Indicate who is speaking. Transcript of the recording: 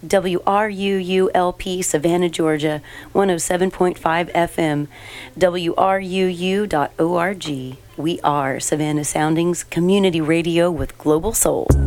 Speaker 1: WRUULP, Savannah, Georgia, 107.5 FM, WRUU.org. We are Savannah Soundings Community Radio with Global Soul.